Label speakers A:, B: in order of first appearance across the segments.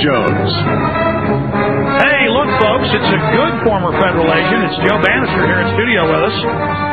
A: Jones.
B: Hey, look, folks, it's a good former federal agent. It's Joe Bannister here in studio with us.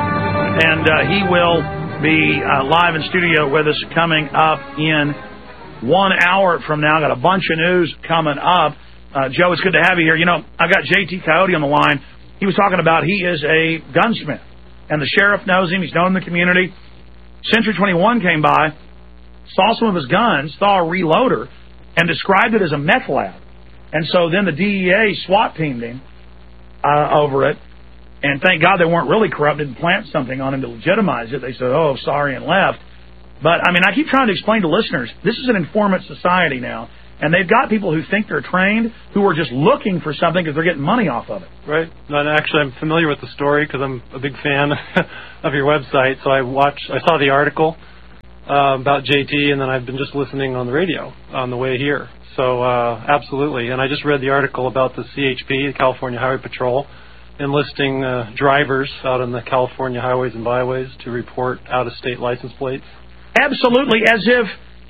B: And he will be live in studio with us coming up in 1 hour from now. Got a bunch of news coming up. Joe, it's good to have you here. You know, I've got JT Coyote on the line. He was talking about he is a gunsmith, and the sheriff knows him. He's known in the community. Century 21 came by, saw some of his guns, saw a reloader, and described it as a meth lab. And so then the DEA SWAT teamed him over it. And thank God they weren't really corrupt, didn't plant something on him to legitimize it. They said, oh, sorry, and left. But, I mean, I keep trying to explain to listeners, this is an informant society now. And they've got people who think they're trained who are just looking for something because they're getting money off of it.
C: Right. And actually, I'm familiar with the story because I'm a big fan of your website. So I saw the article about JT, and then I've been just listening on the radio on the way here. So absolutely. And I just read the article about the CHP, the California Highway Patrol, enlisting drivers out on the California highways and byways to report out-of-state license plates.
B: Absolutely, as if,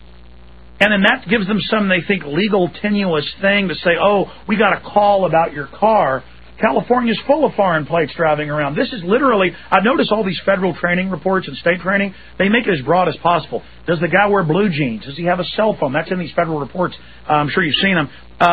B: and then that gives them some, they think, legal tenuous thing to say, oh, we got a call about your car. California's full of foreign plates driving around. This is literally, I've noticed all these federal training reports and state training, they make it as broad as possible. Does the guy wear blue jeans? Does he have a cell phone? That's in these federal reports. I'm sure you've seen them.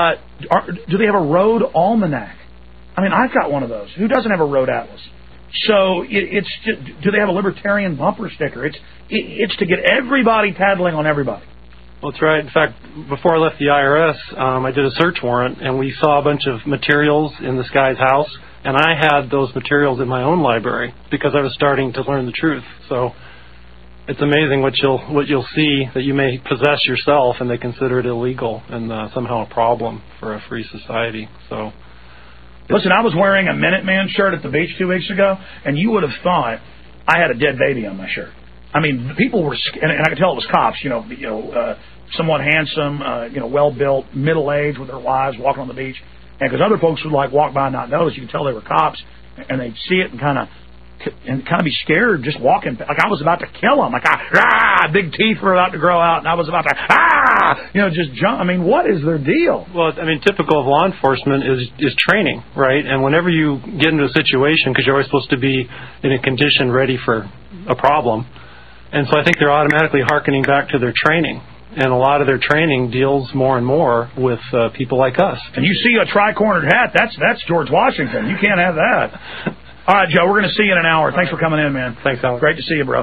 B: Do they have a road almanac? I mean, I've got one of those. Who doesn't have a road atlas? So it's just, do they have a libertarian bumper sticker? It's to get everybody tattling on everybody.
C: Well, that's right. In fact, before I left the IRS, I did a search warrant, and we saw a bunch of materials in this guy's house, and I had those materials in my own library because I was starting to learn the truth. So it's amazing what you'll see that you may possess yourself, and they consider it illegal and somehow a problem for a free society. So.
B: Listen, I was wearing a Minuteman shirt at the beach 2 weeks ago, and you would have thought I had a dead baby on my shirt. I mean, people were, and I could tell it was cops, somewhat handsome, well-built, middle-aged with their wives walking on the beach. And because other folks would, walk by and not notice, you could tell they were cops, and they'd see it and kind of be scared just walking. Like I was about to kill them. Big teeth were about to grow out, and I was about to, just jump. I mean, what is their deal?
C: Well, I mean, typical of law enforcement is training, right? And whenever you get into a situation, because you're always supposed to be in a condition ready for a problem, and so I think they're automatically hearkening back to their training. And a lot of their training deals more and more with people like us.
B: And you see a tri-cornered hat, that's George Washington. You can't have that. All right, Joe, we're going to see you in an hour. Thanks for coming in, man.
C: Thanks, Alex.
B: Great to see you, bro.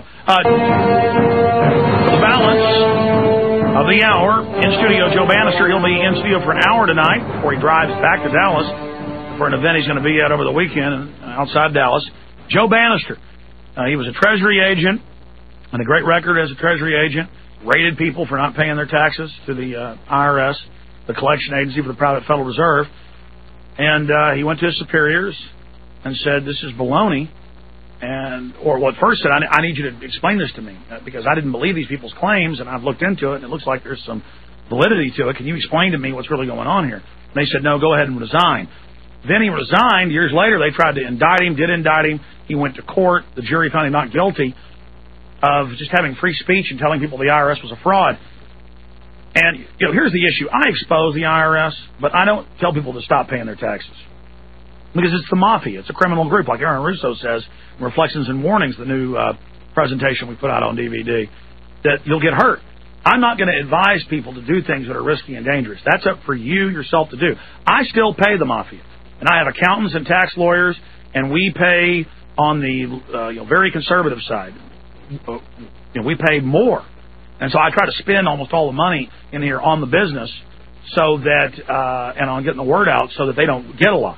B: The balance of the hour in studio, Joe Bannister. He'll be in studio for an hour tonight before he drives back to Dallas for an event he's going to be at over the weekend outside Dallas. Joe Bannister. He was a Treasury agent and a great record as a Treasury agent. Raided people for not paying their taxes to the IRS, the collection agency for the private Federal Reserve. And he went to his superiors and said, this is baloney. First said, I need you to explain this to me because I didn't believe these people's claims, and I've looked into it, and it looks like there's some validity to it. Can you explain to me what's really going on here? And they said, no, go ahead and resign. Then he resigned. Years later, they tried to indict him, did indict him. He went to court. The jury found him not guilty of just having free speech and telling people the IRS was a fraud. And, here's the issue. I expose the IRS, but I don't tell people to stop paying their taxes. Because it's the mafia. It's a criminal group, like Aaron Russo says in Reflections and Warnings, the new presentation we put out on DVD, that you'll get hurt. I'm not going to advise people to do things that are risky and dangerous. That's up for you yourself to do. I still pay the mafia. And I have accountants and tax lawyers, and we pay on the very conservative side. We pay more. And so I try to spend almost all the money in here on the business so that, and on getting the word out so that they don't get a lot.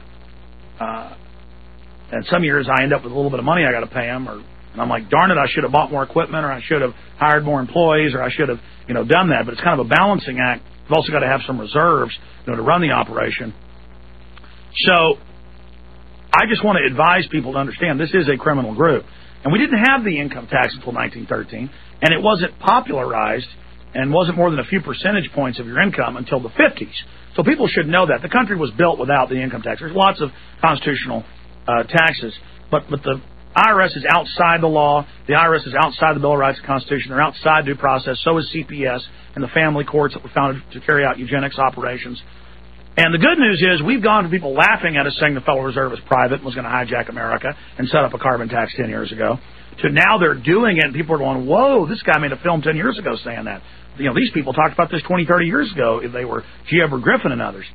B: And some years I end up with a little bit of money I got to pay them, and I'm like, darn it, I should have bought more equipment, or I should have hired more employees, or I should have, done that. But it's kind of a balancing act. You've also got to have some reserves, to run the operation. So I just want to advise people to understand this is a criminal group. And we didn't have the income tax until 1913, and it wasn't popularized and wasn't more than a few percentage points of your income until the 50s. So people should know that. The country was built without the income tax. There's lots of constitutional taxes, but the IRS is outside the law. The IRS is outside the Bill of Rights and Constitution. They're outside due process. So is CPS and the family courts that were founded to carry out eugenics operations. And the good news is we've gone from people laughing at us saying the Federal Reserve is private and was going to hijack America and set up a carbon tax 10 years ago, to now they're doing it and people are going, whoa, this guy made a film 10 years ago saying that. You know, these people talked about this 20, 30 years ago if they were G. Edward Griffin and others.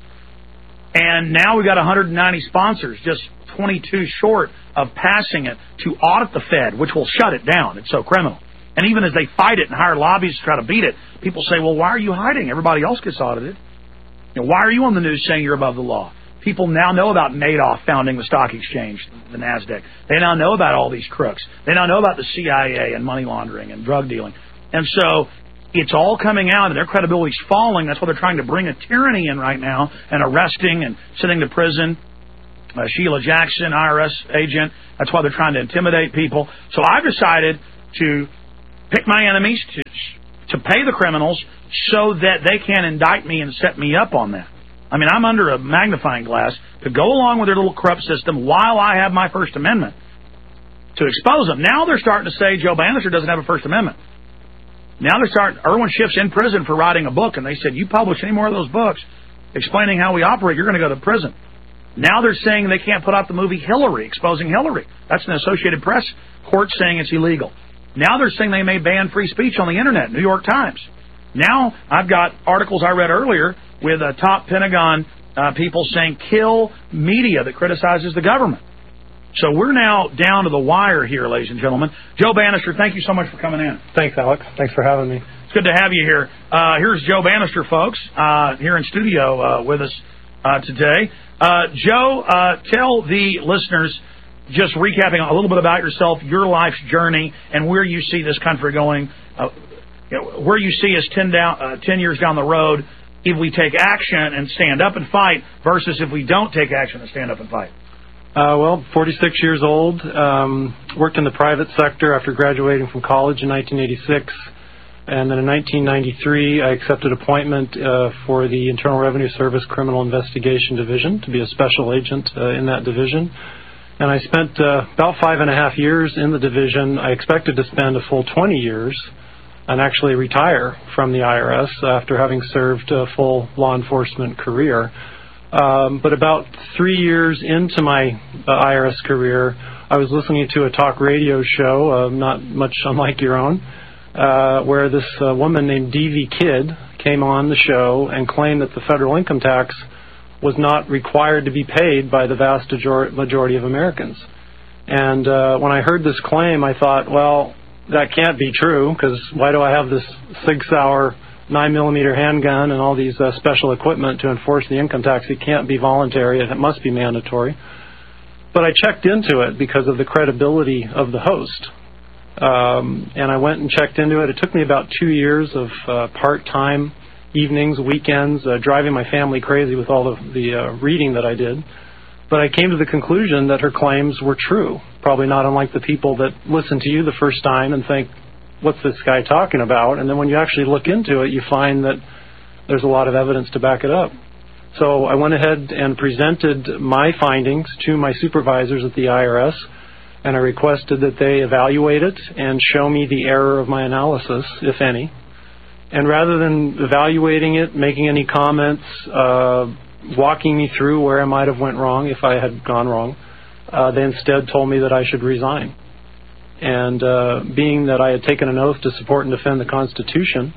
B: And now we've got 190 sponsors, just 22 short of passing it to audit the Fed, which will shut it down. It's so criminal. And even as they fight it and hire lobbyists to try to beat it, people say, well, why are you hiding? Everybody else gets audited. You know, why are you on the news saying you're above the law? People now know about Madoff founding the stock exchange, the NASDAQ. They now know about all these crooks. They now know about the CIA and money laundering and drug dealing. And so it's all coming out and their credibility's falling. That's why they're trying to bring a tyranny in right now and arresting and sending to prison Sheila Jackson, IRS agent. That's why they're trying to intimidate people. So I've decided to pick my enemies, to pay the criminals so that they can indict me and set me up on that. I mean, I'm under a magnifying glass to go along with their little corrupt system while I have my First Amendment to expose them. Now they're starting to say Joe Bannister doesn't have a First Amendment. Now they're starting, Irwin Schiff's in prison for writing a book, and they said, you publish any more of those books explaining how we operate, you're going to go to prison. Now they're saying they can't put out the movie Hillary, exposing Hillary. That's an Associated Press court saying it's illegal. Now they're saying they may ban free speech on the Internet, New York Times. Now I've got articles I read earlier with top Pentagon people saying kill media that criticizes the government. So we're now down to the wire here, ladies and gentlemen. Joe Bannister, thank you so much for coming in.
C: Thanks, Alex. Thanks for having me.
B: It's good to have you here. Here's Joe Bannister, folks, here in studio with us today. Joe, tell the listeners, just recapping a little bit about yourself, your life's journey, and where you see this country going, where you see us 10 years down the road if we take action and stand up and fight versus if we don't take action and stand up and fight.
C: Well, 46 years old, worked in the private sector after graduating from college in 1986. And then in 1993, I accepted appointment for the Internal Revenue Service Criminal Investigation Division to be a special agent in that division. And I spent about 5.5 years in the division. I expected to spend a full 20 years and actually retire from the IRS after having served a full law enforcement career. But about 3 years into my IRS career, I was listening to a talk radio show, not much unlike your own, where this woman named D.V. Kidd came on the show and claimed that the federal income tax was not required to be paid by the vast majority of Americans. And when I heard this claim, I thought, well, that can't be true, because why do I have this Sig Sauer 9mm handgun and all these special equipment to enforce the income tax? It can't be voluntary. It must be mandatory. But I checked into it because of the credibility of the host. And I went and checked into it. It took me about 2 years of part-time evenings, weekends, driving my family crazy with all the reading that I did. But I came to the conclusion that her claims were true, probably not unlike the people that listen to you the first time and think, what's this guy talking about? And then when you actually look into it, you find that there's a lot of evidence to back it up. So I went ahead and presented my findings to my supervisors at the IRS, and I requested that they evaluate it and show me the error of my analysis, if any. And rather than evaluating it, making any comments, walking me through where I might have went wrong if I had gone wrong, they instead told me that I should resign. And being that I had taken an oath to support and defend the Constitution,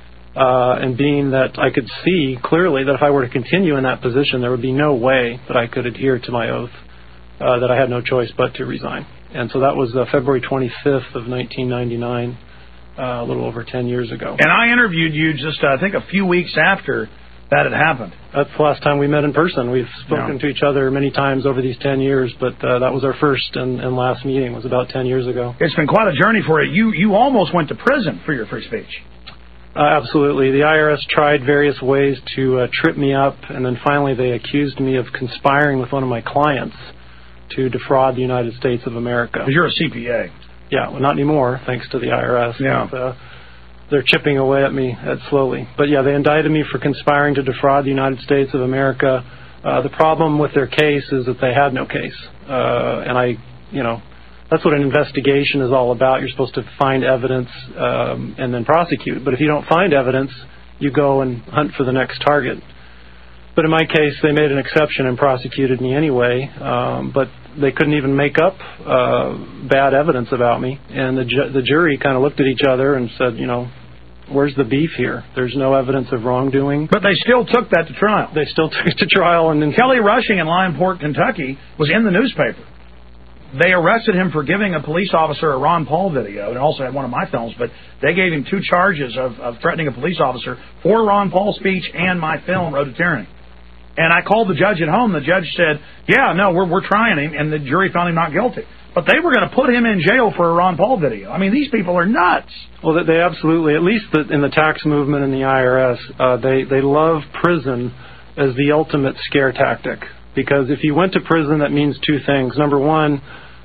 C: and being that I could see clearly that if I were to continue in that position, there would be no way that I could adhere to my oath, that I had no choice but to resign. And so that was February 25th of 1999, a little over 10 years ago.
B: And I interviewed you just, I think, a few weeks after that had happened.
C: That's the last time we met in person. We've spoken to each other many times over these 10 years, but that was our first and last meeting. It was about 10 years ago.
B: It's been quite a journey for you. You almost went to prison for your free speech.
C: Absolutely. The IRS tried various ways to trip me up, and then finally they accused me of conspiring with one of my clients to defraud the United States of America.
B: Because you're a CPA.
C: Yeah, well, not anymore, thanks to the IRS.
B: Yeah.
C: But, they're chipping away at me slowly. But yeah, they indicted me for conspiring to defraud the United States of America. The problem with their case is that they had no case. And That's what an investigation is all about. You're supposed to find evidence and then prosecute. But if you don't find evidence, you go and hunt for the next target. But in my case, they made an exception and prosecuted me anyway. But they couldn't even make up bad evidence about me. And the jury kind of looked at each other and said, you know, where's the beef here? There's no evidence of wrongdoing.
B: But they still took that to trial.
C: They still took it to trial. And then
B: Kelly Rushing in Lionport, Kentucky, was in the newspaper. They arrested him for giving a police officer a Ron Paul video, and also had one of my films, but they gave him 2 charges of threatening a police officer for Ron Paul's speech and my film, Road to Tyranny. And I called the judge at home. The judge said, yeah, no, we're trying him, and the jury found him not guilty. But they were going to put him in jail for a Ron Paul video. I mean, these people are nuts.
C: Well, they absolutely, at least in the tax movement and the IRS, they love prison as the ultimate scare tactic. Because if you went to prison, that means 2 things. Number one,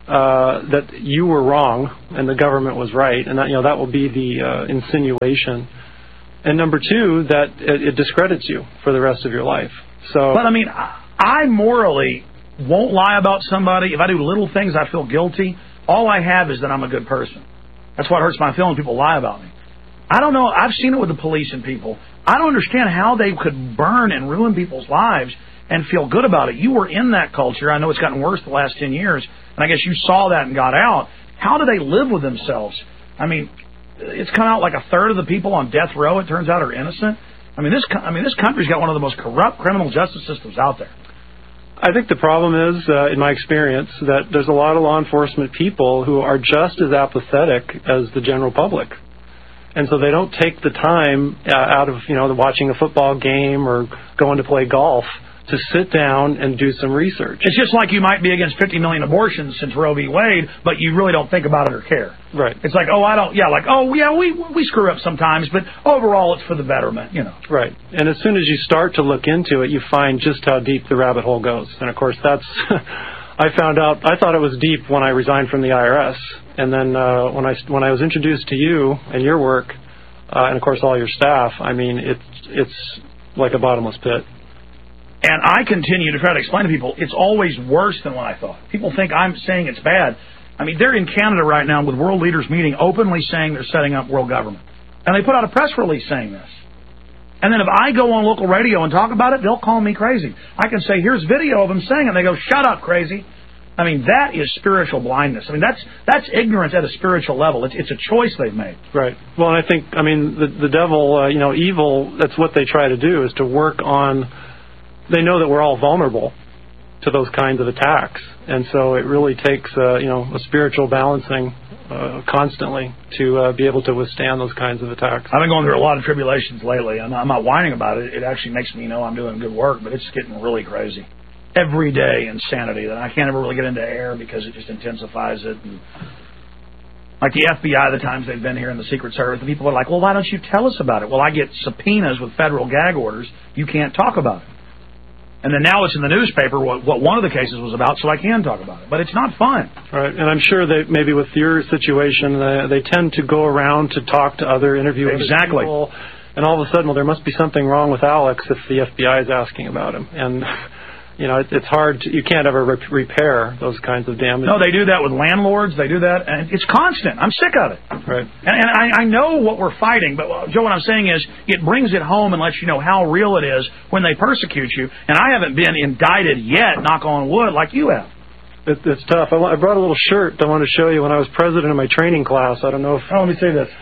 C: that you were wrong and the government was right, and that will be the insinuation. And number 2, that it discredits you for the rest of your life. So,
B: but I mean, I morally won't lie about somebody. If I do little things, I feel guilty. All I have is that I'm a good person. That's what hurts my feelings. People lie about me. I don't know. I've seen it with the police and people. I don't understand how they could burn and ruin people's lives and feel good about it. You were in that culture. I know it's gotten worse the last 10 years, and I guess you saw that and got out. How do they live with themselves? I mean, it's come out like a third of the people on death row, it turns out, are innocent. I mean, this country's got one of the most corrupt criminal justice systems out there.
C: I think the problem is, in my experience, that there's a lot of law enforcement people who are just as apathetic as the general public. And so they don't take the time out of, watching a football game or going to play golf to sit down and do some research.
B: It's just like you might be against 50 million abortions since Roe v. Wade, but you really don't think about it or care.
C: Right.
B: It's like, we screw up sometimes, but overall it's for the betterment,
C: Right. And as soon as you start to look into it, you find just how deep the rabbit hole goes. And of course, that's, I found out, I thought it was deep when I resigned from the IRS. And then when I was introduced to you and your work, and of course all your staff, I mean, it's like a bottomless pit.
B: And I continue to try to explain to people, it's always worse than what I thought. People think I'm saying it's bad. I mean, they're in Canada right now with world leaders meeting, openly saying they're setting up world government. And they put out a press release saying this. And then if I go on local radio and talk about it, they'll call me crazy. I can say, here's video of them saying it. And they go, shut up, crazy. I mean, that is spiritual blindness. I mean, that's ignorance at a spiritual level. It's a choice they've made.
C: Right. Well, and I think, the devil, evil, that's what they try to do, is to work on. They know that we're all vulnerable to those kinds of attacks, and so it really takes a spiritual balancing constantly to be able to withstand those kinds of attacks.
B: I've been going through a lot of tribulations lately. I'm not whining about it. It actually makes me know I'm doing good work, but it's getting really crazy. Every day insanity that I can't ever really get into air because it just intensifies it. And like the FBI, the times they've been here, and the Secret Service, the people are like, well, why don't you tell us about it? Well, I get subpoenas with federal gag orders. You can't talk about it. And then now it's in the newspaper what one of the cases was about, so I can talk about it. But it's not fun.
C: Right, and I'm sure that maybe with your situation, they tend to go around to talk to other interviewers.
B: Exactly.
C: People, and all of a sudden, well, there must be something wrong with Alex if the FBI is asking about him. And, it's hard you can't ever repair those kinds of damage.
B: No, they do that with landlords. They do that, and it's constant. I'm sick of it.
C: Right.
B: And I know what we're fighting, but, Joe, what I'm saying is it brings it home and lets you know how real it is when they persecute you. And I haven't been indicted yet, knock on wood, like you have.
C: It's tough. I brought a little shirt I want to show you when I was president of my training class. I don't know if...
B: Oh, let me see this.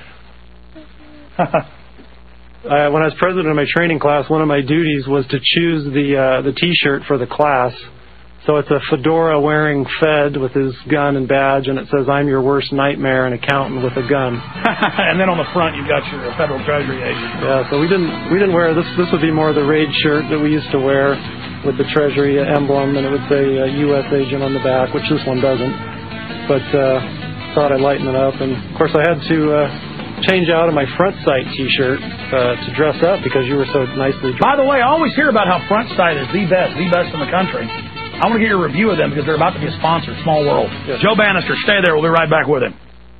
C: When I was president of my training class, one of my duties was to choose the T-shirt for the class. So it's a fedora-wearing Fed with his gun and badge, and it says, "I'm your worst nightmare, an accountant with a gun."
B: And then on the front, you've got your Federal Treasury agent.
C: Yeah, so we didn't wear this. This would be more the raid shirt that we used to wear with the Treasury emblem, and it would say U.S. agent on the back, which this one doesn't. But thought I'd lighten it up, and of course I had to change out of my Front Sight T-shirt to dress up because you were so nicely dressed.
B: By the way, I always hear about how Front Sight is the best in the country. I want to get your review of them because they're about to be a sponsor, Small World. Yes. Joe Bannister, stay there. We'll be right back with him.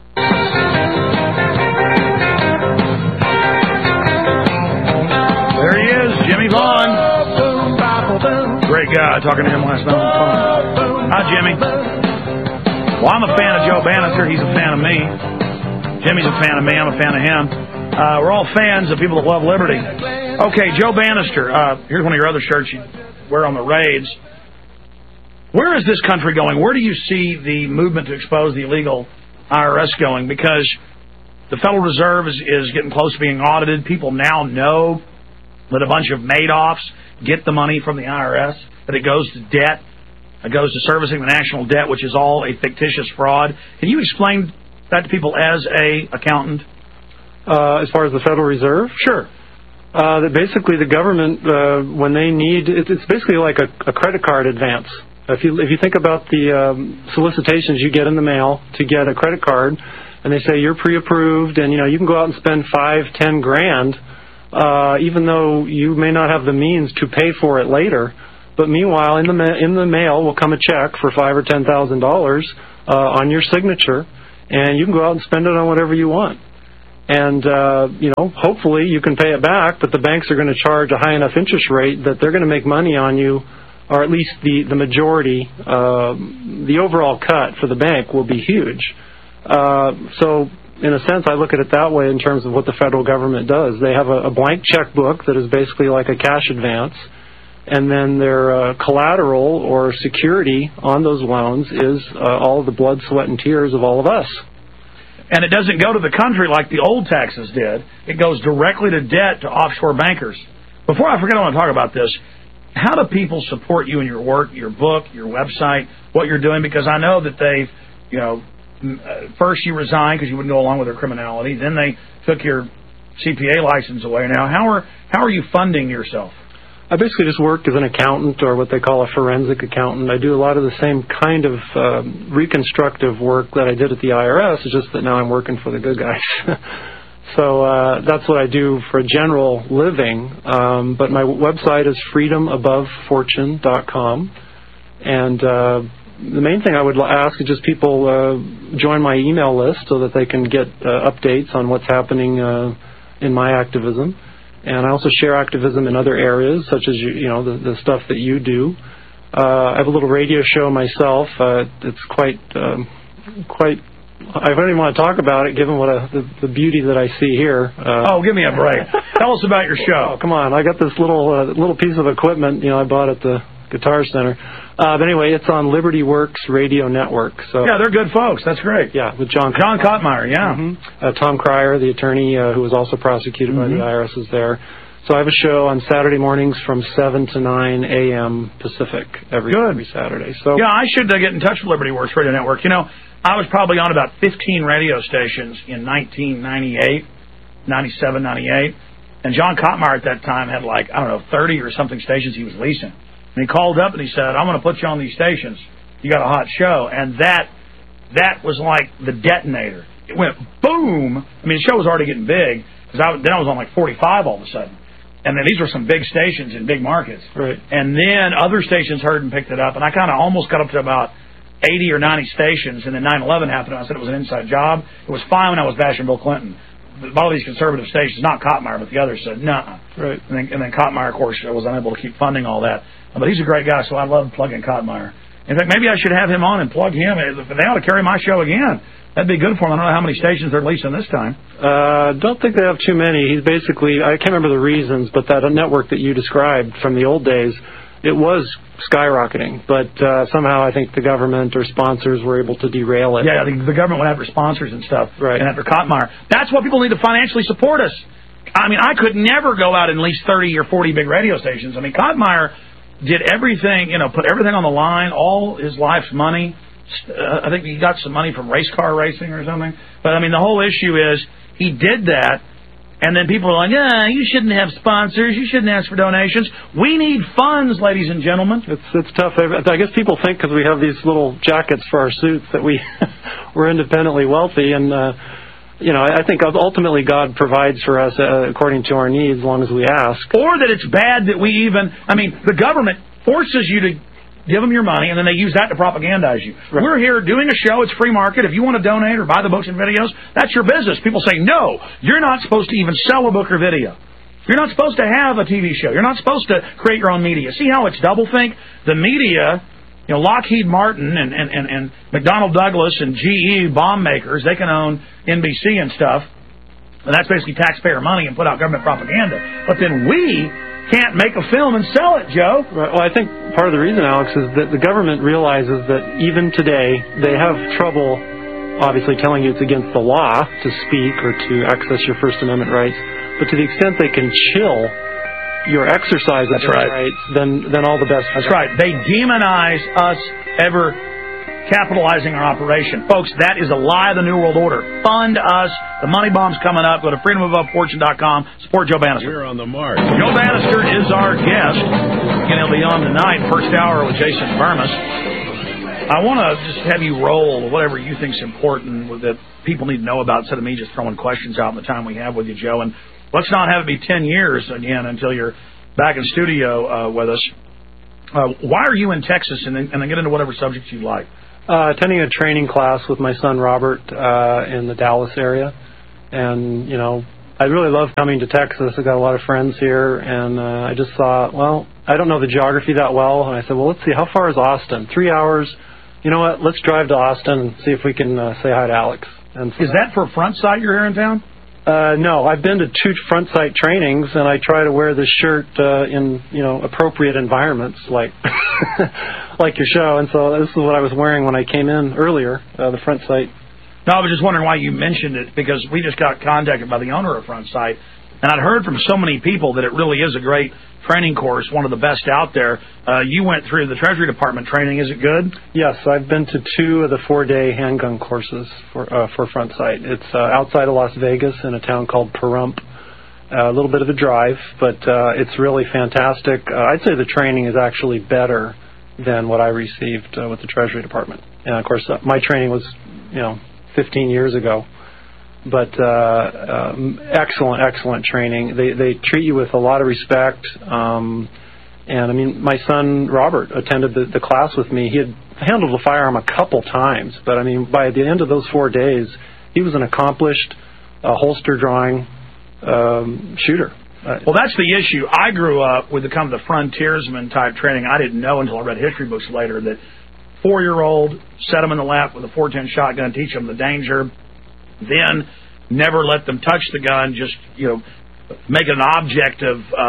B: There he is, Jimmy Vaughn. Great guy. Talking to him last night on the phone. Hi, Jimmy. Well, I'm a fan of Joe Bannister. He's a fan of me. Jimmy's a fan of me. I'm a fan of him. We're all fans of people that love liberty. Okay, Joe Bannister. Here's one of your other shirts you wear on the raids. Where is this country going? Where do you see the movement to expose the illegal IRS going? Because the Federal Reserve is getting close to being audited. People now know that a bunch of Madoffs get the money from the IRS, that it goes to debt, it goes to servicing the national debt, which is all a fictitious fraud. Can you explain that to people as a accountant?
C: As far as the Federal Reserve?
B: Sure.
C: That basically the government, when they need, it's basically like a credit card advance. If you think about the solicitations you get in the mail to get a credit card, and they say you're pre-approved, and you can go out and spend $5-10 grand, even though you may not have the means to pay for it later. But meanwhile, in the mail will come a check for $5,000 or $10,000 on your signature, and you can go out and spend it on whatever you want. And hopefully you can pay it back, but the banks are going to charge a high enough interest rate that they're going to make money on you, or at least the majority. The overall cut for the bank will be huge. So in a sense, I look at it that way in terms of what the federal government does. They have a blank checkbook that is basically like a cash advance, and then their collateral or security on those loans is all of the blood, sweat, and tears of all of us.
B: And it doesn't go to the country like the old taxes did. It goes directly to debt to offshore bankers. Before I forget, I want to talk about this. How do people support you in your work, your book, your website, what you're doing? Because I know that they've, first you resigned because you wouldn't go along with their criminality. Then they took your CPA license away. Now, how are you funding yourself?
C: I basically just work as an accountant, or what they call a forensic accountant. I do a lot of the same kind of reconstructive work that I did at the IRS, it's just that now I'm working for the good guys. So that's what I do for a general living. But my website is freedomabovefortune.com. And the main thing I would ask is just people join my email list so that they can get updates on what's happening in my activism. And I also share activism in other areas, such as the stuff that you do. I have a little radio show myself. It's quite. I don't even want to talk about it, given what the beauty that I see here.
B: Give me a break. Tell us about your show.
C: Oh, come on, I got this little piece of equipment. I bought at the Guitar Center. But anyway, it's on Liberty Works Radio Network. So
B: yeah, they're good folks. That's great.
C: Yeah, with John
B: Kottmeyer. Yeah.
C: Mm-hmm. Tom Cryer, the attorney who was also prosecuted by the IRS, is there. So I have a show on Saturday mornings from 7 to 9 a.m. Pacific every Saturday. So
B: yeah, I should get in touch with Liberty Works Radio Network. I was probably on about 15 radio stations in 1998, 97, 98, and John Kottmeyer at that time had 30 or something stations he was leasing. And he called up and he said, I'm going to put you on these stations. You got a hot show. And that was like the detonator. It went boom. I mean, the show was already getting big, because then I was on 45 all of a sudden. And then these were some big stations in big markets.
C: Right.
B: And then other stations heard and picked it up. And I kind of almost got up to about 80 or 90 stations. And then 9/11 happened, and I said it was an inside job. It was fine when I was bashing Bill Clinton. A lot of these conservative stations, not Kottmeyer, but the others said, nah.
C: Right.
B: And then Kottmeyer, of course, was unable to keep funding all that. But he's a great guy, so I love plugging Kottmeyer. In fact, maybe I should have him on and plug him. They ought to carry my show again. That'd be good for him. I don't know how many stations they're leasing this time.
C: Don't think they have too many. He's basically, I can't remember the reasons, but that network that you described from the old days, it was skyrocketing. But somehow I think the government or sponsors were able to derail it.
B: Yeah, the government went after sponsors and stuff.
C: Right.
B: And after Kottmeyer. That's why people need to financially support us. I mean, I could never go out and lease 30 or 40 big radio stations. I mean, Kottmeyer did everything, put everything on the line, all his life's money. I think he got some money from race car racing or something. But, I mean, the whole issue is he did that, and then people are like, you shouldn't have sponsors. You shouldn't ask for donations. We need funds, ladies and gentlemen.
C: It's tough. I guess people think because we have these little jackets for our suits that we're independently wealthy, and I think ultimately God provides for us according to our needs as long as we ask.
B: Or that it's bad that the government forces you to give them your money, and then they use that to propagandize you. Right. We're here doing a show. It's free market. If you want to donate or buy the books and videos, that's your business. People say, no, you're not supposed to even sell a book or video. You're not supposed to have a TV show. You're not supposed to create your own media. See how it's doublethink? The media Lockheed Martin and McDonnell Douglas and GE bomb makers, they can own NBC and stuff, and that's basically taxpayer money and put out government propaganda. But then we can't make a film and sell it, Joe.
C: Right. Well, I think part of the reason, Alex, is that the government realizes that even today they have trouble, obviously, telling you it's against the law to speak or to access your First Amendment rights. But to the extent they can chill your exercise of those rights, then all the best.
B: That's right. They demonize us ever capitalizing our operation. Folks, that is a lie of the New World Order. Fund us. The money bomb's coming up. Go to freedomabovefortune.com. Support Joe Bannister.
A: We're on the march.
B: Joe Bannister is our guest. Again, he'll be on tonight, first hour with Jason Burmis. I want to just have you roll whatever you think's important that people need to know about instead of me just throwing questions out in the time we have with you, Joe. And let's not have it be 10 years again until you're back in studio with us. Why are you in Texas? And then get into whatever subjects you like.
C: Attending a training class with my son Robert in the Dallas area, and I really love coming to Texas. I got a lot of friends here, and I just thought, well, I don't know the geography that well, and I said, well, let's see, how far is Austin? 3 hours. You know what? Let's drive to Austin and see if we can say hi to Alex. And so
B: is that for Front Sight you're here in town?
C: No, I've been to 2 Front Sight trainings, and I try to wear this shirt in appropriate environments like like your show. And so this is what I was wearing when I came in earlier, the Front Sight.
B: No, I was just wondering why you mentioned it, because we just got contacted by the owner of Front Sight, and I'd heard from so many people that it really is a great training course, one of the best out there. You went through the Treasury Department training. Is it good?
C: Yes, I've been to 2 of the 4-day handgun courses for Front Sight. It's outside of Las Vegas in a town called Pahrump. A little bit of a drive, but it's really fantastic. I'd say the training is actually better than what I received with the Treasury Department. And, of course, my training was, 15 years ago. But excellent training. They treat you with a lot of respect. And, I mean, my son, Robert, attended the class with me. He had handled a firearm a couple times. But, I mean, by the end of those 4 days, he was an accomplished holster drawing shooter.
B: Well, that's the issue. I grew up with the kind of the frontiersman type training. I didn't know until I read history books later that 4-year-old, set them in the lap with a .410 shotgun, teach them the danger, then never let them touch the gun, just, make it an object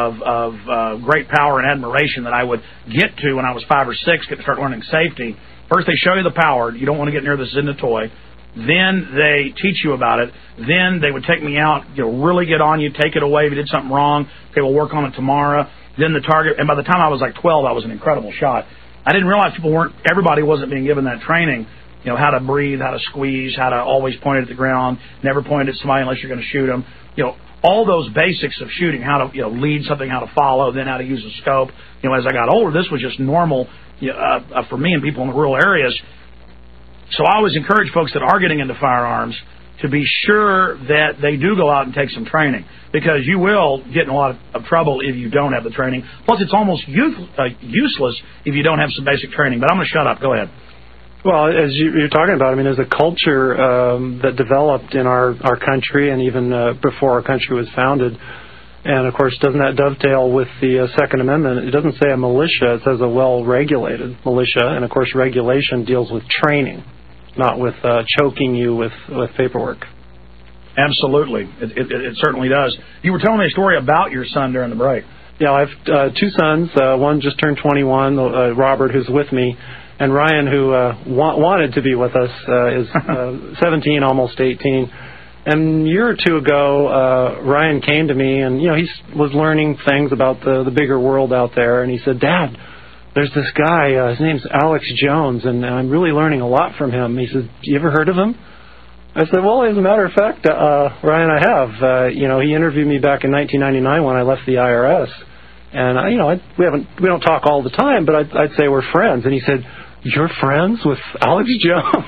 B: of great power and admiration that I would get to when I was 5 or 6, get to start learning safety. First, they show you the power. You don't want to get near this in the toy. Then they teach you about it. Then they would take me out, really get on you, take it away if you did something wrong. Okay, we'll work on it tomorrow. Then the target, and by the time I was like 12, I was an incredible shot. I didn't realize everybody wasn't being given that training. How to breathe, how to squeeze, how to always point it at the ground, never point it at somebody unless you're going to shoot them. All those basics of shooting, how to lead something, how to follow, then how to use a scope. As I got older, this was just normal for me and people in the rural areas. So I always encourage folks that are getting into firearms to be sure that they do go out and take some training, because you will get in a lot of trouble if you don't have the training. Plus, it's almost useless if you don't have some basic training. But I'm going to shut up. Go ahead.
C: Well, as you're talking about, I mean, there's a culture that developed in our country and even before our country was founded. And, of course, doesn't that dovetail with the Second Amendment? It doesn't say a militia. It says a well-regulated militia. And, of course, regulation deals with training, not with choking you with paperwork.
B: Absolutely. It certainly does. You were telling me a story about your son during the break.
C: Yeah, I have 2 sons. One just turned 21, Robert, who's with me. And Ryan, who wanted to be with us, is 17, almost 18. And a year or 2 ago, Ryan came to me, and he was learning things about the bigger world out there. And he said, "Dad, there's this guy. His name's Alex Jones, and I'm really learning a lot from him." He said, "You ever heard of him?" I said, "Well, as a matter of fact, Ryan, I have. He interviewed me back in 1999 when I left the IRS, and we don't talk all the time, but I'd say we're friends." And he said, "You're friends with Alex Jones?"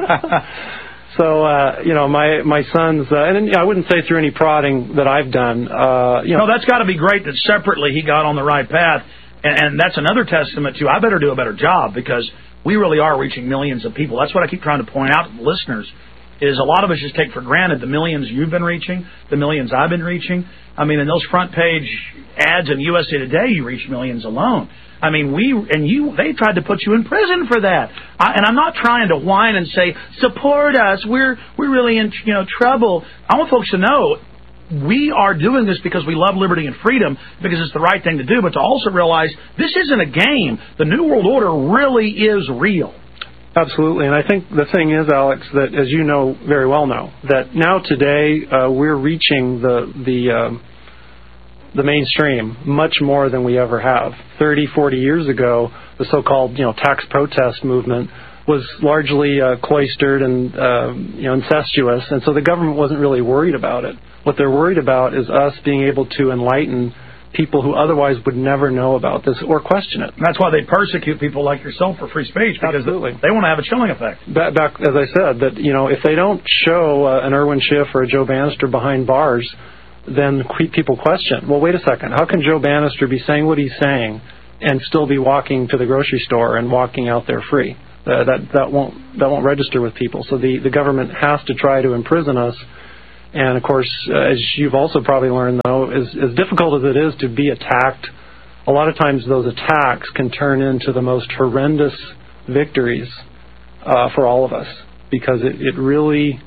C: So, my sons, and I wouldn't say through any prodding that I've done.
B: No, that's got to be great that separately he got on the right path. And that's another testament to, I better do a better job, because we really are reaching millions of people. That's what I keep trying to point out to the listeners. is a lot of us just take for granted the millions you've been reaching, the millions I've been reaching. I mean, in those front page ads in USA Today, you reach millions alone. I mean, they tried to put you in prison for that. And I'm not trying to whine and say, support us, we're really in trouble. I want folks to know we are doing this because we love liberty and freedom, because it's the right thing to do, but to also realize this isn't a game. The New World Order really is real.
C: Absolutely, and I think the thing is, Alex, that as you know very well now, that now today we're reaching the mainstream much more than we ever have. 30, 40 years ago, the so-called tax protest movement was largely cloistered and incestuous, and so the government wasn't really worried about it. What they're worried about is us being able to enlighten people who otherwise would never know about this or question it.
B: And that's why they persecute people like yourself for free speech, because they want to have a chilling effect.
C: Back, as I said, that if they don't show an Irwin Schiff or a Joe Bannister behind bars, then people question, well, wait a second, how can Joe Bannister be saying what he's saying and still be walking to the grocery store and walking out there free? That won't register with people. So the government has to try to imprison us. And, of course, as you've also probably learned, though, as difficult as it is to be attacked, a lot of times those attacks can turn into the most horrendous victories for all of us, because it really...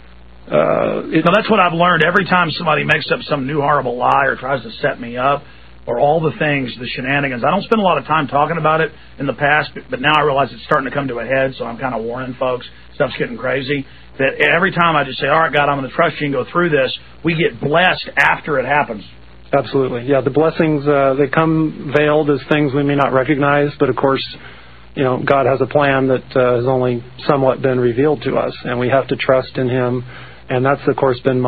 B: that's what I've learned. Every time somebody makes up some new horrible lie or tries to set me up, or all the things, the shenanigans, I don't spend a lot of time talking about it in the past, but now I realize it's starting to come to a head, so I'm kind of warning folks, stuff's getting crazy. That every time I just say, all right, God, I'm going to trust you and go through this, we get blessed after it happens.
C: Absolutely. Yeah, the blessings, they come veiled as things we may not recognize, but of course, God has a plan that has only somewhat been revealed to us, and we have to trust in Him, and that's, of course, been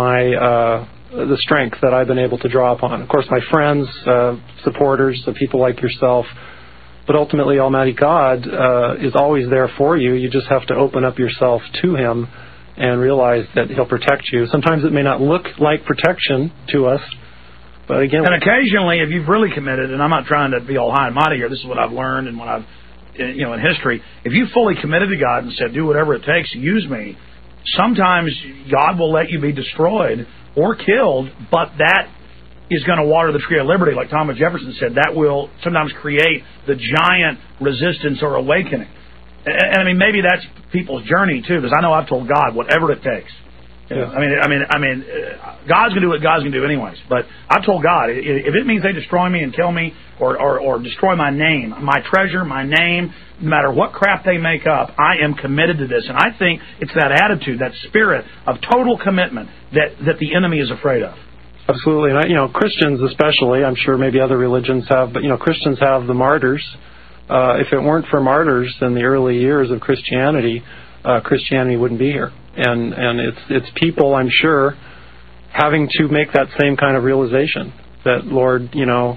C: the strength that I've been able to draw upon. Of course, my friends, supporters, people like yourself, but ultimately Almighty God is always there for you. You just have to open up yourself to Him and realize that He'll protect you. Sometimes it may not look like protection to us, but again...
B: And occasionally, if you've really committed, and I'm not trying to be all high and mighty here, this is what I've learned and what I've, in history, if you fully committed to God and said, do whatever it takes, use me, sometimes God will let you be destroyed or killed, but that is going to water the tree of liberty, like Thomas Jefferson said. That will sometimes create the giant resistance or awakening. And I mean, maybe that's people's journey too, because I know I've told God whatever it takes. Yeah. I mean, God's going to do what God's going to do anyways. But I've told God, if it means they destroy me and kill me, or destroy my name, my treasure, my name, no matter what crap they make up, I am committed to this. And I think it's that attitude, that spirit of total commitment that the enemy is afraid of.
C: Absolutely. And Christians especially, I'm sure maybe other religions have, but Christians have the martyrs. If it weren't for martyrs in the early years of Christianity, Christianity wouldn't be here. And it's people, I'm sure, having to make that same kind of realization that, Lord,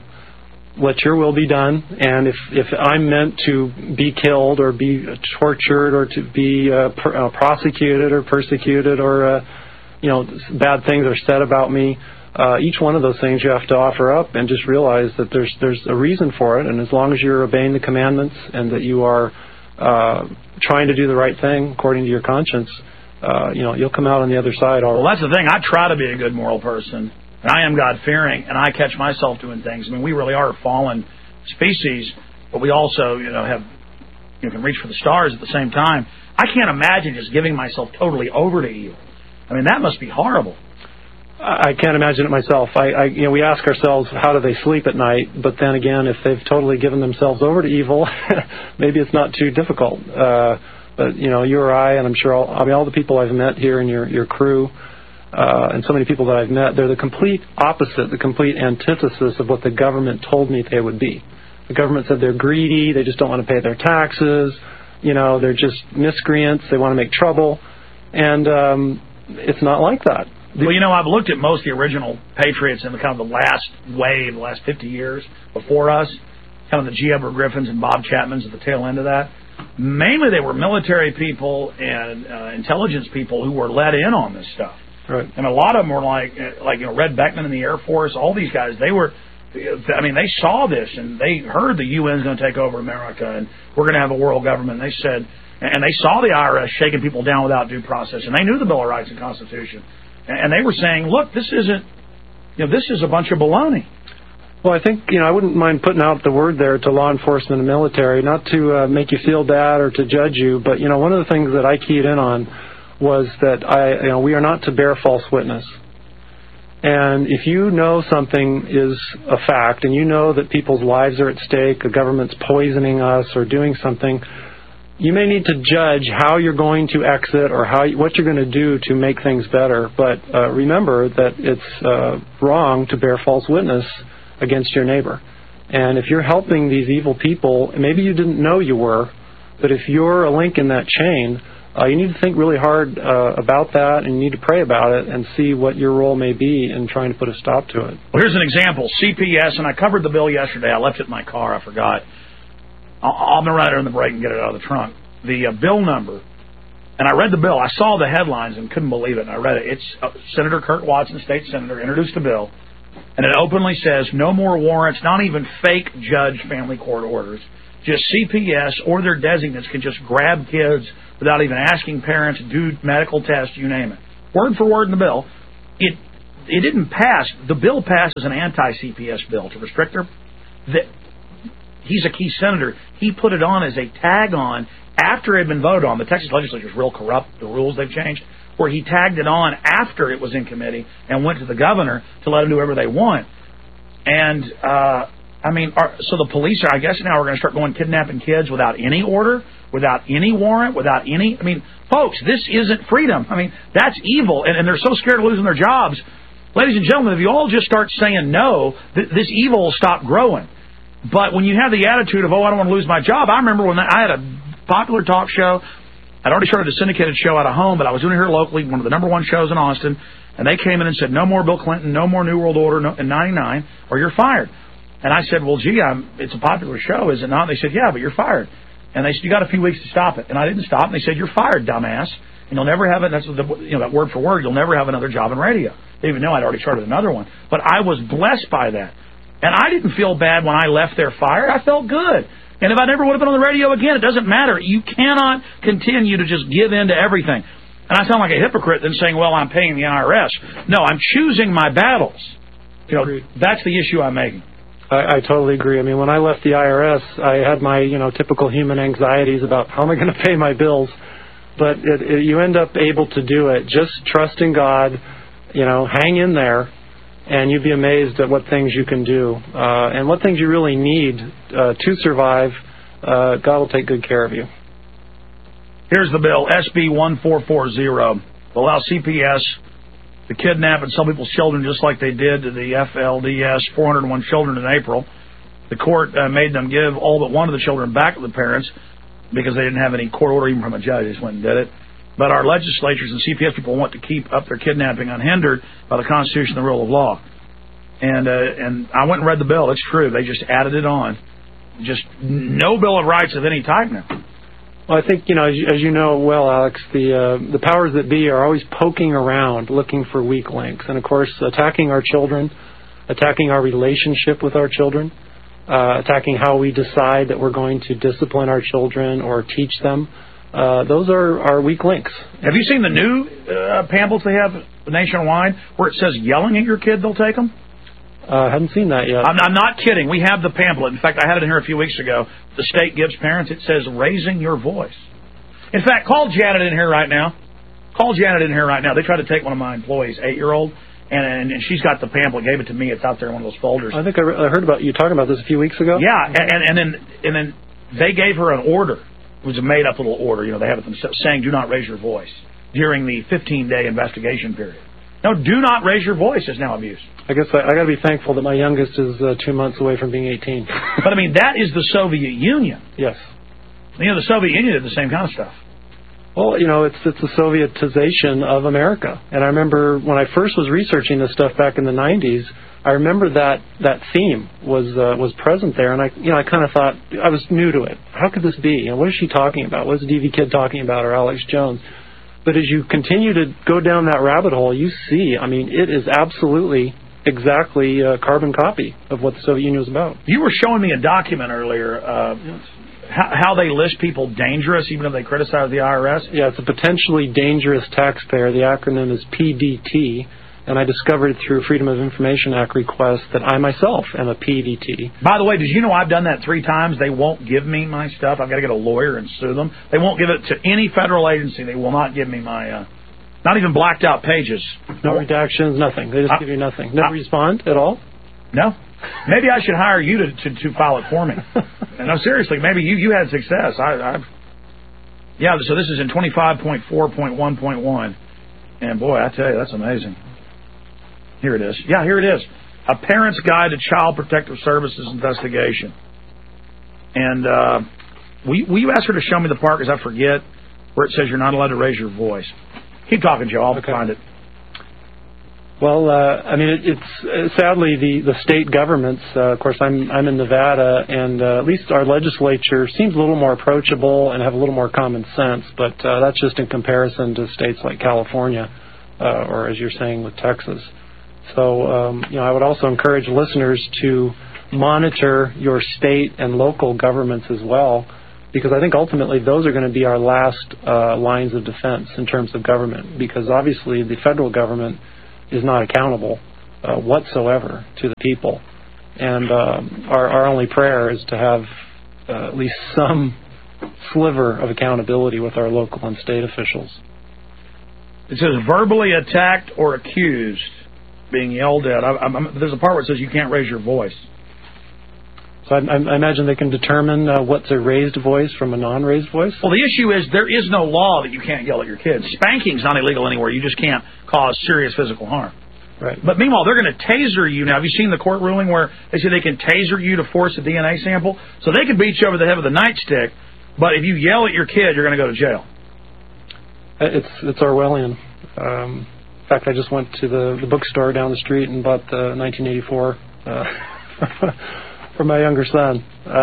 C: let your will be done. And if I'm meant to be killed or be tortured or to be prosecuted or persecuted or bad things are said about me, each one of those things you have to offer up and just realize that there's a reason for it. And as long as you're obeying the commandments and that you are trying to do the right thing according to your conscience, you'll come out on the other side.
B: Well, that's the thing. I try to be a good moral person, and I am God-fearing, and I catch myself doing things. I mean, we really are a fallen species, but we also, can reach for the stars at the same time. I can't imagine just giving myself totally over to evil. I mean, that must be horrible.
C: I can't imagine it myself. We ask ourselves, how do they sleep at night? But then again, if they've totally given themselves over to evil, maybe it's not too difficult. But you or I, and I'm sure all the people I've met here in your crew, and so many people that I've met, they're the complete opposite, the complete antithesis of what the government told me they would be. The government said they're greedy, they just don't want to pay their taxes, they're just miscreants, they want to make trouble, and it's not like that.
B: Well, I've looked at most of the original patriots in the kind of the last wave, the last 50 years before us, kind of the G. Edward Griffins and Bob Chapmans at the tail end of that. Mainly they were military people and intelligence people who were let in on this stuff.
C: Right.
B: And a lot of them were like Red Beckman in the Air Force, all these guys, they were I mean, they saw this, and they heard the UN's going to take over America, and we're going to have a world government. And they said, and they saw the IRS shaking people down without due process, and they knew the Bill of Rights and Constitution. And they were saying, look, this isn't, this is a bunch of baloney.
C: Well, I think, I wouldn't mind putting out the word there to law enforcement and military, not to make you feel bad or to judge you, but, one of the things that I keyed in on was that we are not to bear false witness. And if you know something is a fact, and you know that people's lives are at stake, the government's poisoning us or doing something, you may need to judge how you're going to exit or what you're going to do to make things better. But remember that it's wrong to bear false witness against your neighbor. And if you're helping these evil people, maybe you didn't know you were, but if you're a link in that chain, you need to think really hard about that, and you need to pray about it and see what your role may be in trying to put a stop to it.
B: Well, here's an example. CPS, and I covered the bill yesterday. I left it in my car. I forgot. I'm going to run it in the break and get it out of the trunk. The bill number, and I read the bill. I saw the headlines and couldn't believe it, and I read it. It's Senator Kurt Watson, state senator, introduced the bill, and it openly says no more warrants, not even fake judge family court orders. Just CPS or their designates can just grab kids without even asking parents, do medical tests, you name it. Word for word in the bill. It didn't pass. The bill passed as an anti-CPS bill to restrict their... He's a key senator. He put it on as a tag on after it had been voted on. The Texas legislature is real corrupt, the rules they've changed, where he tagged it on after it was in committee and went to the governor to let him do whatever they want. And, so the police are, I guess now we're going to start going kidnapping kids without any order, without any warrant, without any... folks, this isn't freedom. That's evil, and they're so scared of losing their jobs. Ladies and gentlemen, if you all just start saying no, this evil will stop growing. But when you have the attitude of, I don't want to lose my job, I remember when I had a popular talk show. I'd already started a syndicated show out of home, but I was doing it here locally, one of the number one shows in Austin, and they came in and said, no more Bill Clinton, no more New World Order in 99, or you're fired. And I said, well, gee, it's a popular show, is it not? And they said, yeah, but you're fired. And they said, you got a few weeks to stop it. And I didn't stop, and they said, you're fired, dumbass. And you'll never have it, that's that word for word, you'll never have another job in radio. They even know I'd already started another one. But I was blessed by that. And I didn't feel bad when I left there fired. I felt good. And if I never would have been on the radio again, it doesn't matter. You cannot continue to just give in to everything. And I sound like a hypocrite than saying, well, I'm paying the IRS. No, I'm choosing my battles. That's the issue I'm making.
C: I totally agree. When I left the IRS, I had my, typical human anxieties about how am I going to pay my bills. But you end up able to do it. Just trust in God, hang in there. And you'd be amazed at what things you can do and what things you really need to survive. God will take good care of you.
B: Here's the bill, SB 1440. Will allow CPS to kidnap and sell people's children just like they did to the FLDS 401 children in April. The court made them give all but one of the children back to the parents because they didn't have any court order even from a judge. They just went and did it. But our legislatures and CPS people want to keep up their kidnapping unhindered by the Constitution and the rule of law. And I went and read the bill. It's true. They just added it on. Just no Bill of Rights of any type now.
C: Well, I think, as you know well, Alex, the powers that be are always poking around looking for weak links. And, of course, attacking our children, attacking our relationship with our children, attacking how we decide that we're going to discipline our children or teach them. Those are our weak links.
B: Have you seen the new pamphlets they have nationwide where it says yelling at your kid, they'll take them?
C: I haven't seen that yet.
B: I'm not kidding. We have the pamphlet. In fact, I had it in here a few weeks ago. The state gives parents. It says raising your voice. In fact, call Janet in here right now. Call Janet in here right now. They tried to take one of my employees, 8-year-old, and she's got the pamphlet, gave it to me. It's out there in one of those folders.
C: I think I heard about you talking about this a few weeks ago.
B: Yeah, and then they gave her an order. It was a made-up little order. They have it themselves, saying do not raise your voice during the 15-day investigation period. No, do not raise your voice is now abuse.
C: I guess I got to be thankful that my youngest is 2 months away from being 18.
B: But, that is the Soviet Union.
C: Yes.
B: The Soviet Union did the same kind of stuff.
C: Well, it's the Sovietization of America. And I remember when I first was researching this stuff back in the 90s, I remember that theme was present there, and I kind of thought, I was new to it. How could this be? What is she talking about? What is DV Kid talking about, or Alex Jones? But as you continue to go down that rabbit hole, you see, it is absolutely exactly a carbon copy of what the Soviet Union was about.
B: You were showing me a document earlier, how they list people dangerous even if they criticize the IRS.
C: Yeah, it's a potentially dangerous taxpayer. The acronym is PDT, and I discovered through Freedom of Information Act request that I myself am a PDT.
B: By the way, did you know I've done that 3 times? They won't give me my stuff. I've got to get a lawyer and sue them. They won't give it to any federal agency. They will not give me my, not even blacked out pages.
C: No redactions, nothing. They just give you nothing. Never respond at all?
B: No. Maybe I should hire you to file it for me. No, seriously, maybe you had success. Yeah, so this is in 25.4.1.1. And boy, I tell you, that's amazing. Here it is. Yeah, here it is. A Parent's Guide to Child Protective Services Investigation. And will you ask her to show me the part, because I forget, where it says you're not allowed to raise your voice. Keep talking, Joe. I'll find it.
C: Well, I mean, it's sadly the state governments. Of course, I'm in Nevada, and at least our legislature seems a little more approachable and have a little more common sense. But that's just in comparison to states like California, or as you're saying with Texas. So, I would also encourage listeners to monitor your state and local governments as well, because I think ultimately those are going to be our last lines of defense in terms of government, because obviously the federal government is not accountable whatsoever to the people. And our only prayer is to have at least some sliver of accountability with our local and state officials.
B: It says verbally attacked or accused, being yelled at. There's a part where it says you can't raise your voice.
C: So I imagine they can determine what's a raised voice from a non-raised voice?
B: Well, the issue is there is no law that you can't yell at your kids. Spanking's not illegal anywhere. You just can't cause serious physical harm.
C: Right.
B: But meanwhile, they're going to taser you. Now, have you seen the court ruling where they say they can taser you to force a DNA sample? So they can beat you over the head with a nightstick, but if you yell at your kid, you're going to go to jail.
C: It's Orwellian. In fact, I just went to the bookstore down the street and bought the 1984 for my younger son.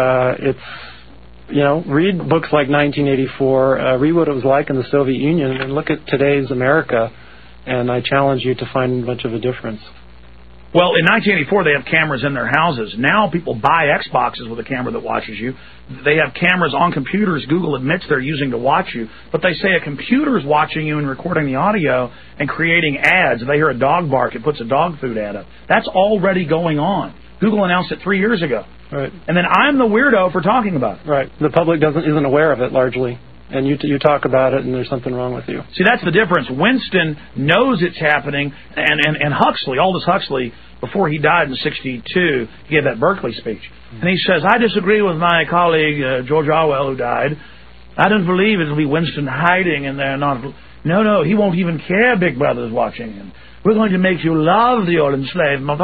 C: Read books like 1984, read what it was like in the Soviet Union, and look at today's America, and I challenge you to find much of a difference.
B: Well, in 1984, they have cameras in their houses. Now people buy Xboxes with a camera that watches you. They have cameras on computers Google admits they're using to watch you, but they say a computer's watching you and recording the audio and creating ads. If they hear a dog bark, it puts a dog food ad up. That's already going on. Google announced it 3 years ago.
C: Right.
B: And then I'm the weirdo for talking about it.
C: Right. The public isn't aware of it largely. And you talk about it, and there's something wrong with you.
B: See, that's the difference. Winston knows it's happening, and Huxley, Aldous Huxley, before he died in '62, he gave that Berkeley speech. And he says, I disagree with my colleague, George Orwell, who died. I don't believe it'll be Winston hiding and they're not... No, he won't even care Big Brother's watching him. We're going to make you love the old enslavement.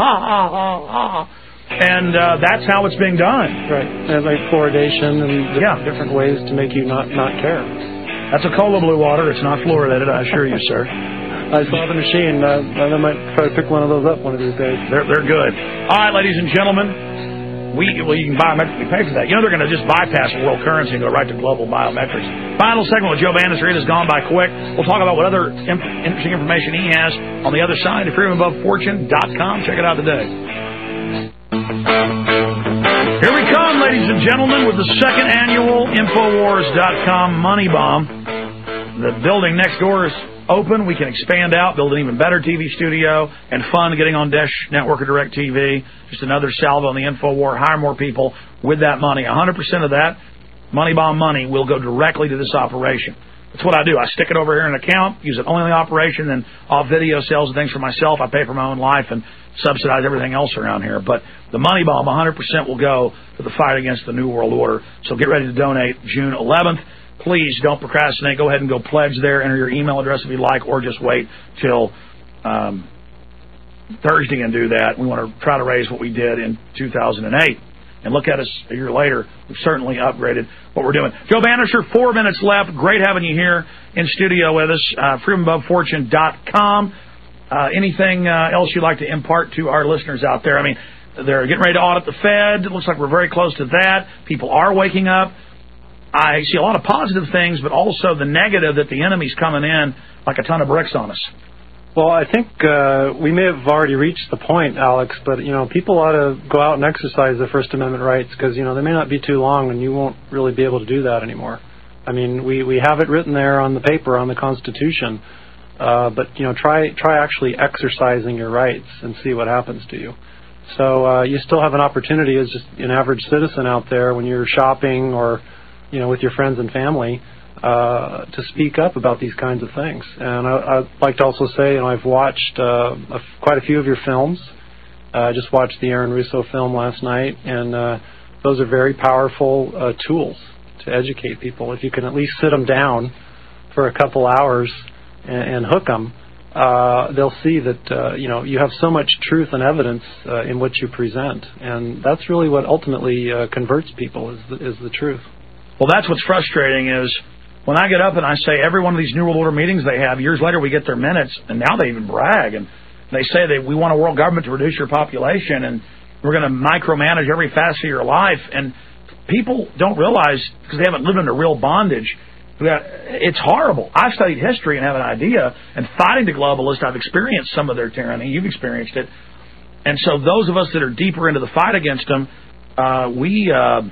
B: And that's how it's being done.
C: Right. And like fluoridation and different ways to make you not care.
B: That's a cola blue water. It's not fluoridated, I assure you, sir.
C: I saw the machine. I might try to pick one of those up one of these days.
B: They're good. All right, ladies and gentlemen, you can biometrically pay for that. You know they're going to just bypass world currency and go right to global biometrics. Final segment with Joe Bannister. It has gone by quick. We'll talk about what other interesting information he has on the other side of freedomabovefortune.com. Check it out today. Here we come, ladies and gentlemen, with the second annual Infowars.com Money Bomb. The building next door is open. We can expand out, build an even better TV studio, and fun getting on Dish Network or Direct TV. Just another salvo on the InfoWar. Hire more people with that money. 100% of that Money Bomb money will go directly to this operation. That's what I do. I stick it over here in an account, use it only in the operation, then off video sales and things for myself. I pay for my own life and subsidize everything else around here. But the Money Bomb, 100% will go to the fight against the New World Order. So get ready to donate June 11th. Please don't procrastinate. Go ahead and go pledge there. Enter your email address if you'd like, or just wait till Thursday and do that. We want to try to raise what we did in 2008. And look at us a year later. We've certainly upgraded what we're doing. Joe Bannister, 4 minutes left. Great having you here in studio with us. freedomabovefortune.com. Anything else you'd like to impart to our listeners out there? I mean, they're getting ready to audit the Fed. It looks like we're very close to that. People are waking up. I see a lot of positive things, but also the negative that the enemy's coming in like a ton of bricks on us.
C: Well, I think we may have already reached the point, Alex, but, people ought to go out and exercise their First Amendment rights because, they may not be too long and you won't really be able to do that anymore. I mean, we have it written there on the paper, on the Constitution, but, try actually exercising your rights and see what happens to you. So you still have an opportunity as just an average citizen out there when you're shopping or, with your friends and family, to speak up about these kinds of things. And I'd like to also say, I've watched quite a few of your films. I just watched the Aaron Russo film last night, and those are very powerful tools to educate people. If you can at least sit them down for a couple hours and hook them, they'll see that you have so much truth and evidence in what you present, and that's really what ultimately converts people is the truth.
B: Well, that's what's frustrating is when I get up and I say every one of these New World Order meetings they have, years later we get their minutes, and now they even brag, and they say that we want a world government to reduce your population, and we're going to micromanage every facet of your life, and people don't realize, because they haven't lived under real bondage, it's horrible. I've studied history and have an idea, and fighting the globalists, I've experienced some of their tyranny. You've experienced it. And so those of us that are deeper into the fight against them, we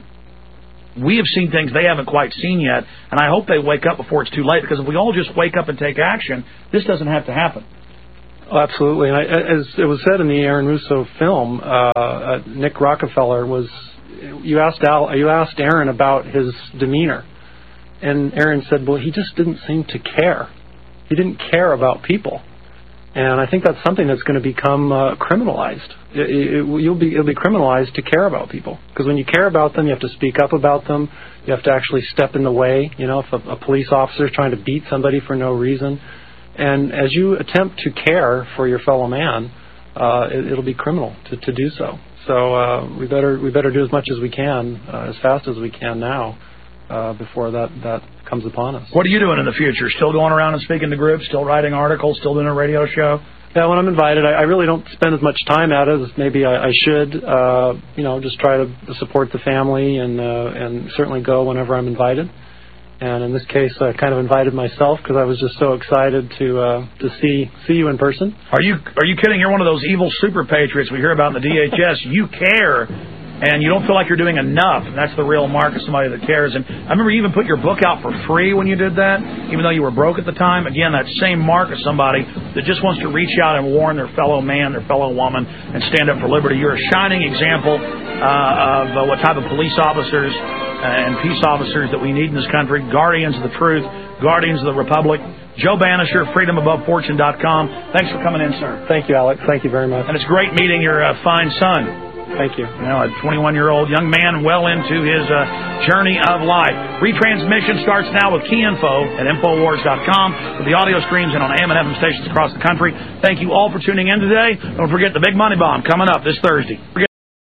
B: have seen things they haven't quite seen yet, and I hope they wake up before it's too late, because if we all just wake up and take action, this doesn't have to happen.
C: Oh, absolutely. And as it was said in the Aaron Russo film, Nick Rockefeller you asked Aaron about his demeanor, and Aaron said, well, he just didn't seem to care. He didn't care about people. And I think that's something that's going to become criminalized. It'll be criminalized to care about people. Because when you care about them, you have to speak up about them. You have to actually step in the way. If a police officer is trying to beat somebody for no reason. And as you attempt to care for your fellow man, it'll be criminal to do so. So we better do as much as we can, as fast as we can now, before that comes upon us.
B: What are you doing in the future? Still going around and speaking to groups? Still writing articles? Still doing a radio show?
C: Yeah, when I'm invited, I really don't spend as much time at it as maybe I should. Just try to support the family and certainly go whenever I'm invited. And in this case, I kind of invited myself because I was just so excited to see you in person. Are you
B: kidding? You're one of those evil super patriots we hear about in the DHS. You care, and you don't feel like you're doing enough. And that's the real mark of somebody that cares. And I remember you even put your book out for free when you did that, even though you were broke at the time. Again, that same mark of somebody that just wants to reach out and warn their fellow man, their fellow woman, and stand up for liberty. You're a shining example of what type of police officers and peace officers that we need in this country, guardians of the truth, guardians of the republic. Joe Banister, freedomabovefortune.com. Thanks for coming in, sir.
C: Thank you, Alex. Thank you very much.
B: And it's great meeting your fine son.
C: Thank you.
B: A 21-year-old young man well into his journey of life. Retransmission starts now with key info at Infowars.com with the audio streams and on AM and FM stations across the country. Thank you all for tuning in today. Don't forget the Big Money Bomb coming up this Thursday.